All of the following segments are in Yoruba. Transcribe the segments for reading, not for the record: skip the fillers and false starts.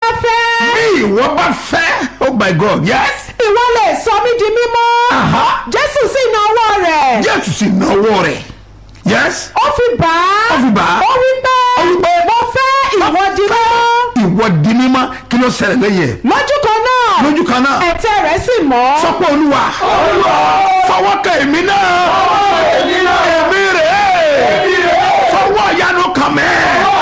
fẹ́. bí ìwọ bá fẹ́, oh my God, yes. ìwọ lè sọ mí di mímọ́. Jésù sì na ọwọ́ rẹ̀. Jésù sì na ọwọ́ rẹ̀, yes. ó fi bà á. Ó fi bà á. ó wí pé mo fẹ́ ìwọ di mímọ́. Ìwọ di mímọ́, kí ló ṣẹlẹ̀ lẹ́yìn ẹ̀? lójú kan náà ẹ̀tẹ̀ rẹ̀ sì mọ́. Sọ pé Olúwa fọwọ́ kan èmi náà, èmi rèé, fọwọ́ ìyanu kan mẹ́.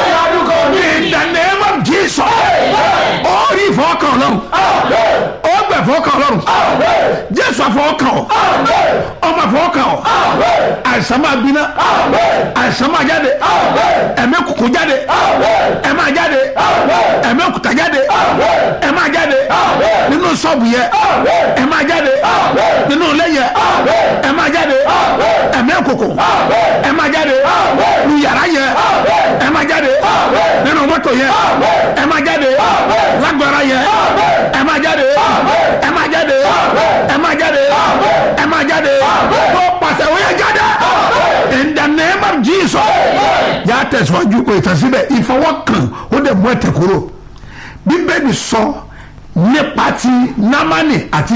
In the name of Jesus. Ó rí ìfọwọ́kàn Ọlọ́run, ó gbẹ̀ fọwọ́kàn Ọlọ́run, Jésù àfọwọ́kàn ọ̀, ọmọ àfọwọ́kàn ọ̀, àìsàn máa gbiná, àìsàn máa jáde, ẹ̀mí kùkù jáde, ẹ̀ máa jáde, ẹ̀mí òkúta jáde, ẹ̀ máa jáde nínú ṣọ́ọ̀bù yẹ, ẹ̀ máa jáde nínú ilé yẹ, ẹ̀ máa jáde ẹ̀mí òkùnkùn, ẹ̀ máa jáde nínú yàrá yẹ, ẹ̀ máa jáde nínú mọ́tò yẹ, ẹ̀ máa jáde lágbára yẹ, ẹ̀ máa jáde, ẹ̀ máa jáde, ẹ̀ máa jáde, ẹ̀ máa jáde, tó pàṣẹ wọ́n jáde in the name of Jesus. Yà á tẹ̀síwájú pé ìtàsíbẹ̀ ìfọwọ́kàn ó dẹ̀ mú ẹ̀tẹ̀ kúrò. Bíbélì sọ nípa ti Námánì àti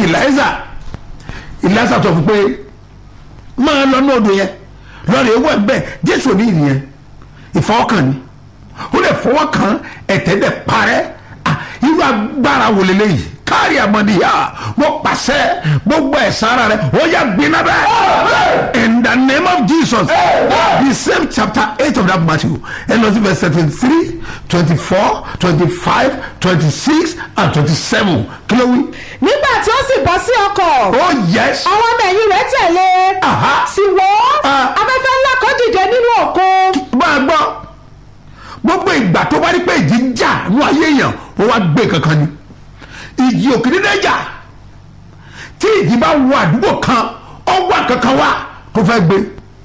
Èlíásà sọ fún pé máa lọ ní odò yẹn lọ́rọ̀ ewu ẹ̀bẹ̀ Jésù ní ìyẹn ìfọwọ́kàn ni ó lè fọwọ́kàn ẹ̀tẹ̀ dẹ̀ parẹ́. Irú agbára wò lélẹ́yìí kárí àmọ́díyà mo pàṣẹ gbogbo ẹ̀sán ara rẹ̀ ó yá gbiná bẹ́ẹ̀ in the name of Jesus. The same chapter 8 of that Matthew and verse 23, 24, 25, 26 and 27. Kí ló wí? nígbà tí ó sì bọ́ sí ọkọ̀. Oh yes. àwọn ọmọ ẹ̀yìn rẹ̀ tẹ̀lé. sì wò afẹ́fẹ́ ńlá kan dìde nínú òkun. Bá a gbọ́ gbogbo ìgbà tó bá rí pé ìjì ń jà ní ayé èèyàn ó wá gbé kankan ni. Ìjì òkè ní dẹ́jà tí ìjì bá wọ àdúgbò kan ó wà kankan wá tó fẹ́ gbé.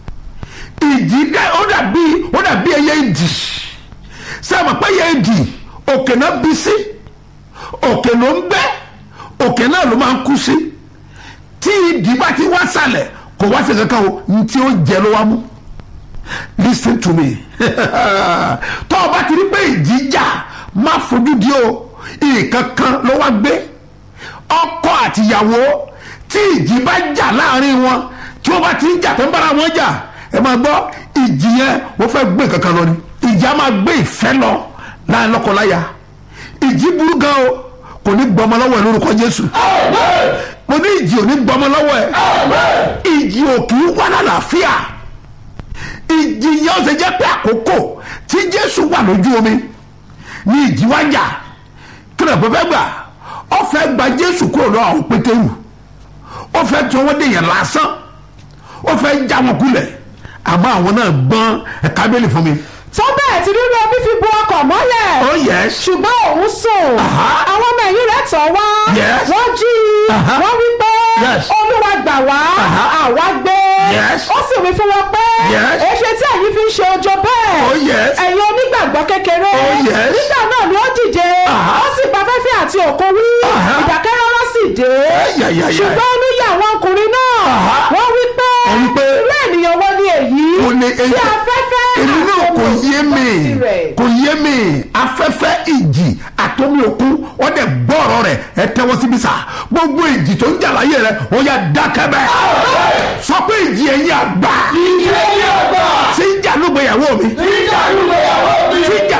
Ìjì ó dàbí ẹyẹ ìdì sẹ́wọ̀n pé ẹyẹ ìdì òkè náà bí sí, òkè ló ń gbé, òkè náà ló máa ń kú sí. Tí ìdì bá ti wá sàlẹ̀ kò wá sí kankan o ní tí ó jẹ ló wá mú. Listen to me. Tó o bá ti rí pé ìjì jà má fojú di o, ìkankan ló wá gbé. Ọkọ àtìyàwó tí ìjì bá jà láàrin wọn, tí wọ́n bá ti ń jà tó ń bára wọn jà, ẹ máa gbọ́ ìjì yẹn wọ́n fẹ́ gbé kankan lọ ni. Ìjì á máa gbé ìfẹ́ lọ láàrin lọ́kọláya. Ìjì burú gan o, kò ní gbọmọ lọ́wọ́ ẹ lórúkọ Jésù. Mo ní ìjì ò ní gbọmọ lọ́wọ́ ẹ. Ìjì ò kì í wá lálàáfíà. Ìjì yẹn ó ṣe jẹ́ pé àkókò tí Jésù wà lójú omi ní ìjì wá jà. Kí ló fẹ́ gbà? Ó fẹ́ gba Jésù kúrò lọ́wọ́ àwọn Pétérù. Ó fẹ́ tí wọ́n dé yẹn lásán. Ó fẹ́ já wọn kulẹ̀. Àmọ́ àwọn náà gbọ́n ẹ̀ka bẹ́ẹ̀lì fún mi. tó bẹ́ẹ̀ tí rírú omi fi bu ọkọ̀ mọ́lẹ̀. Oh yes. ṣùgbọ́n òun sùn. àwọn ọmọ ẹ̀yìn rẹ̀ tọ̀ wá. Yes. wọ́n jí i. wọ́n wí pé Yes. Olúwa gbà wá. àwa gbé. Yes. ó sì wí fún wọn pé Yes. èṣe tí ẹ̀yin fi ń ṣe ojo bẹ́ẹ̀. Oh yes. ẹ̀yin onígbàgbọ́ kékeré. Oh yes. nígbà náà ni ó dìde. ó sì bá fẹ́fẹ́ àti òkun wí. ìdákẹ́rọ́rọ́ sì dé. ṣùgbọ́n inú yà àwọn ọkùnrin náà. wọ́n wí pé irú ènìyàn wo ni èyí. tí afẹ́fẹ́ èmi náà kò yé mi afẹ́fẹ́ ìjì àtọ́mi òkun wọ́n dẹ̀ gbọ́ọ̀rọ̀ rẹ̀ ẹ tẹ́wọ́ síbi sá gbogbo ìjì tó ń jà láyé rẹ̀ wọ́n yà dákẹ́ bẹ́ẹ̀ sọ pé ìjì ẹ̀yìn àgbà tí ń jà lóògbéyàwó mi tí ń jà